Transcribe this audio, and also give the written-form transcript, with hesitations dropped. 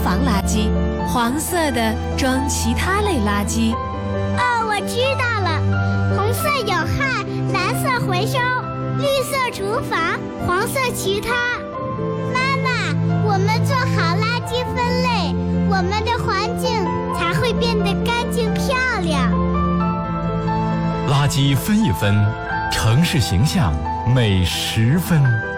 房垃圾，黄色的装其他类垃圾。 哦，我知道了，红色有害，蓝色回收，绿色厨房，黄色其他。妈妈，我们做好垃圾分类，我们的环境才会变得干净漂亮。 垃圾分一分，城市形象美10分。